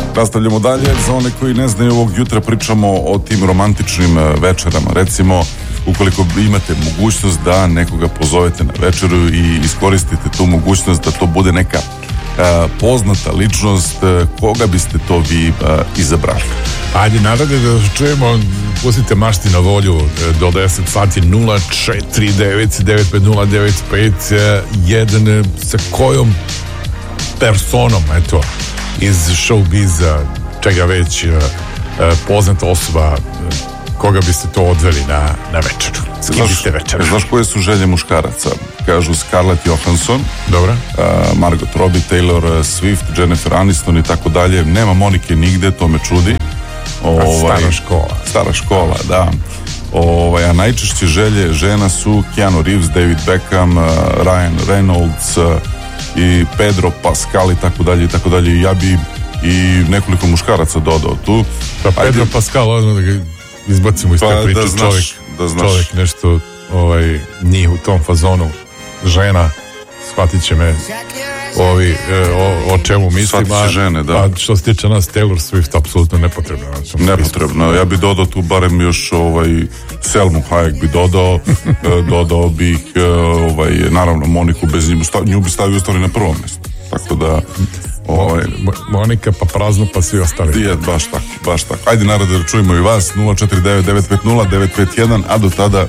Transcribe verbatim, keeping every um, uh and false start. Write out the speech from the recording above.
Nastavljamo dalje. Za one koji ne znaju, ovog jutra pričamo o tim romantičnim večerama. Recimo, ukoliko imate mogućnost da nekoga pozovete na večeru i iskoristite tu mogućnost da to bude neka a, poznata ličnost, koga biste to vi a, izabrali? Ajde, nadalje da čujemo, pustite mašti na volju do deset sati. Nula četiri devet devet pet nula devet pet jedan. Sa kojom personom, eto, iz showbiza, čega već, poznata osoba, koga biste to odveli na, na večeru? S kim biste večera? Znaš koje su želje muškaraca? Kažu Scarlett Johansson, dobro, uh, Margot Robbie, Taylor Swift, Jennifer Aniston i tako dalje. Nema Monike nigde, to me čudi. Ovaj, stara škola. Stara škola, da. Ovaj, a najčešće želje žena su Keanu Reeves, David Beckham, uh, Ryan Reynolds uh, i Pedro Pascal i tako dalje i tako dalje. Ja bi i nekoliko muškaraca dodao tu. Pa Pedro Ajde. Pascal, odmah da ga izbacimo iz pa, te priče. Da znaš, čovjek, da znaš. čovjek nešto ovaj, njih u tom fazonu. Žena, shvatit će me ovi, o, o čemu mislim. Shvatit će žene, da. A što se tiče nas, Taylor Swift apsolutno nepotrebno. Nepotrebno. Ja bi dodao tu barem još ovaj, Selmu Hayek bi dodao. Dodao bih ovaj, naravno Moniku, bez nju, nju bi stavio stvari na prvom mjestu. Tako da ovaj, Monika pa prazno pa svi ostali. Je, baš tako, baš tako. Ajde narode da čujemo i vas. Nula četiri devet devet pet nula devet pet jedan, a do tada